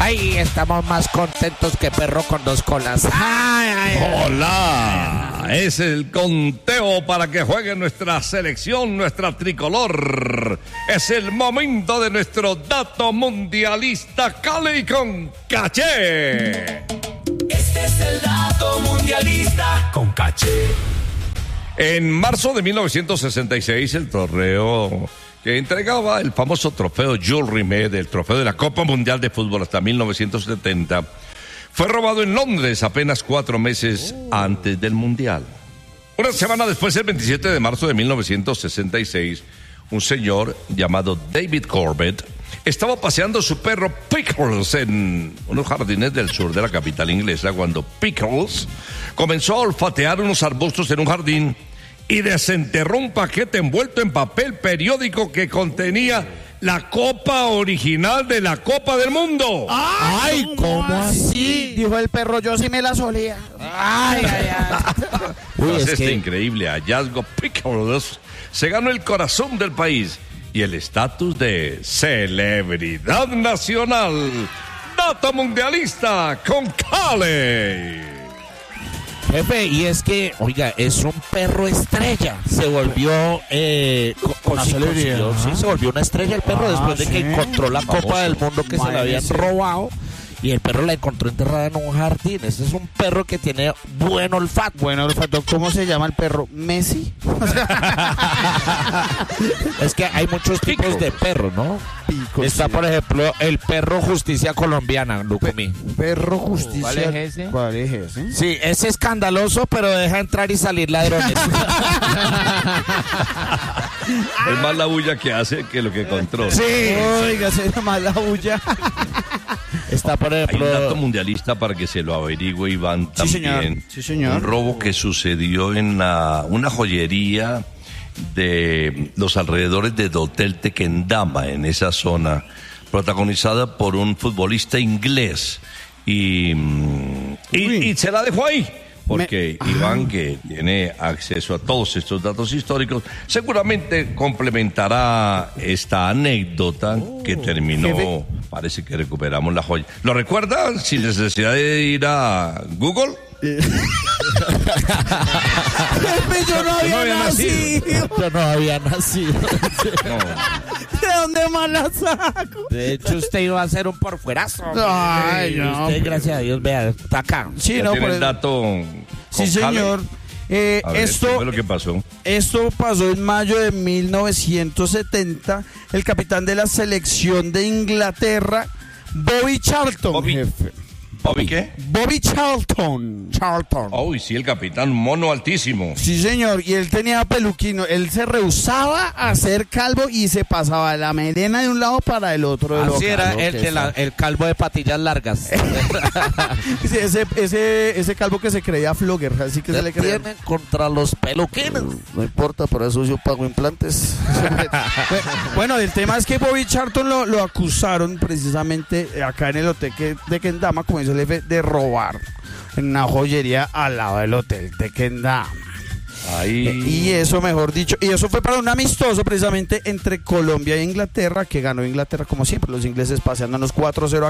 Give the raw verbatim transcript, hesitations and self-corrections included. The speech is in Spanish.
Ay, estamos más contentos que perro con dos colas. Ay, ay, ay. Hola, es el conteo para que juegue nuestra selección, nuestra tricolor. Es el momento de nuestro dato mundialista Cali con caché. Este es el dato mundialista con caché. En marzo de mil novecientos sesenta y seis, el torneo que entregaba el famoso trofeo Jules Rimet, el trofeo de la Copa Mundial de Fútbol hasta mil novecientos setenta, fue robado en Londres apenas cuatro meses oh. antes del Mundial. Una semana después, el veintisiete de marzo de mil novecientos sesenta y seis, un señor llamado David Corbett estaba paseando su perro Pickles en unos jardines del sur de la capital inglesa cuando Pickles comenzó a olfatear unos arbustos en un jardín y desenterró un paquete envuelto en papel periódico que contenía la copa original de la Copa del Mundo. ¡Ay, ¿cómo así? Dijo el perro, yo sí me la solía. ¡Ay, ay, ay! Uy, Tras este que... increíble hallazgo, Pickles se ganó el corazón del país y el estatus de celebridad nacional. Dato mundialista con Cali. Jefe, y es que, oiga, es un perro estrella. Se volvió eh, con, una celebridad. Sí, se volvió una estrella el perro ah, después de ¿sí? que encontró la Copa Famoso. del Mundo que Madre se la habían sí. robado. Y el perro la encontró enterrada en un jardín. Ese es un perro que tiene buen olfato. Buen olfato. ¿Cómo se llama el perro? ¿Messi? Es que hay muchos tipos de perros, ¿no? Pico, Está, sí. por ejemplo, el perro justicia colombiana, Lucumí. Pe- perro justicia. ¿Cuál es ese? ¿Cuál es ese? Sí, es escandaloso, pero deja entrar y salir ladrones. Es más la bulla que hace que lo que controla. Sí. Oiga, se llama la bulla. Está, por ejemplo... Hay un dato mundialista para que se lo averigüe Iván también. Sí, señor. Sí, señor. Un robo que sucedió en la, una joyería de los alrededores del Hotel Tequendama, en esa zona, protagonizada por un futbolista inglés. Y, y, y se la dejó ahí. Porque Me... Iván, que tiene acceso a todos estos datos históricos, seguramente complementará esta anécdota oh, que terminó, jefe. Parece que recuperamos la joya. ¿Lo recuerdan? Sin necesidad de ir a Google. Jefe, yo no había, no había nacido. nacido. Yo no había nacido. No. ¿De dónde más la saco? De hecho, usted iba a hacer un porfuerazo. Ay, no. Usted, gracias a Dios, vea, está acá. Sí, ya no, tiene por el dato. Sí, señor. Eh, ver, esto ¿qué fue lo que pasó? Esto pasó en mayo de mil novecientos setenta. El capitán de la selección de Inglaterra, Bobby Charlton. Bobby. Jefe. ¿Bobby qué? Bobby Charlton. Charlton. Oh, y sí, el capitán, mono altísimo. Sí, señor, y él tenía peluquino. Él se rehusaba a ser calvo y se pasaba la melena de un lado para el otro. De Así era el, de la, el calvo de patillas largas. Sí, ese, ese, ese calvo que se creía flogger, así que se le creía. Tienen contra los peluquines. No importa, por eso yo pago implantes. Bueno, el tema es que Bobby Charlton lo, lo acusaron precisamente acá en el hotel de Kendama, como dice el jefe, de robar en una joyería al lado del hotel de Kendama. Ahí. Y eso, mejor dicho, y eso fue para un amistoso precisamente entre Colombia e Inglaterra, que ganó Inglaterra como siempre, los ingleses paseándonos cuatro cero